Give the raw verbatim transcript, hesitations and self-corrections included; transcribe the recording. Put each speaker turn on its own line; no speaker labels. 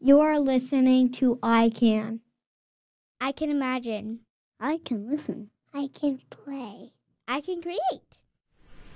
You're listening to I Can.
I can imagine.
I can listen.
I can play.
I can create.